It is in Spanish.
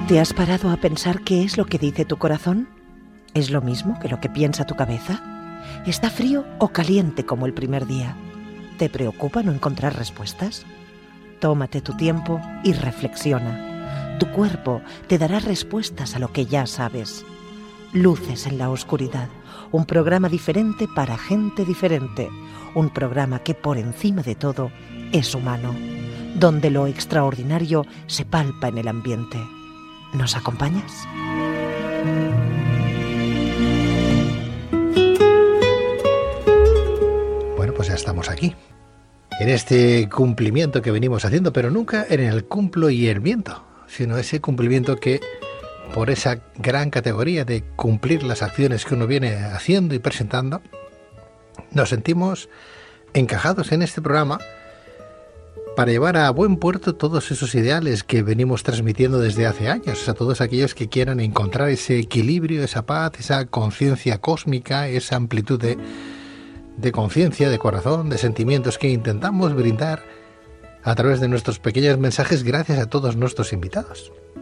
¿Te has parado a pensar qué es lo que dice tu corazón? ¿Es lo mismo que lo que piensa tu cabeza? ¿Está frío o caliente como el primer día? ¿Te preocupa no encontrar respuestas? Tómate tu tiempo y reflexiona. Tu cuerpo te dará respuestas a lo que ya sabes. Luces en la oscuridad, un programa diferente para gente diferente, un programa que por encima de todo es humano, donde lo extraordinario se palpa en el ambiente. ¿Nos acompañas? Bueno, pues ya estamos aquí, en este cumplimiento que venimos haciendo, pero nunca en el cumplo y el viento, sino ese cumplimiento que, por esa gran categoría de cumplir las acciones que uno viene haciendo y presentando, nos sentimos encajados en este programa para llevar a buen puerto todos esos ideales que venimos transmitiendo desde hace años, a todos aquellos que quieran encontrar ese equilibrio, esa paz, esa conciencia cósmica, esa amplitud de conciencia, de corazón, de sentimientos que intentamos brindar a través de nuestros pequeños mensajes gracias a todos nuestros invitados.